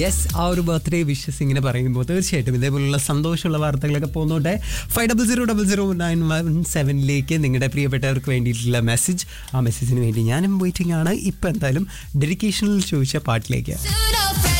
Yes, ആ ഒരു birthday wishes ഇങ്ങനെ പറയുമ്പോൾ തീർച്ചയായിട്ടും ഇതേപോലുള്ള സന്തോഷമുള്ള വാർത്തകളൊക്കെ പോകുന്നോട്ടെ. 5000000117 നിങ്ങളുടെ പ്രിയപ്പെട്ടവർക്ക് വേണ്ടിയിട്ടുള്ള മെസ്സേജ്. ആ മെസ്സേജിന് വേണ്ടി ഞാനും വെയിറ്റിംഗ് ആണ്. ഇപ്പം എന്തായാലും ഡെഡിക്കേഷനിൽ ചോദിച്ച പാട്ടിലേക്ക്.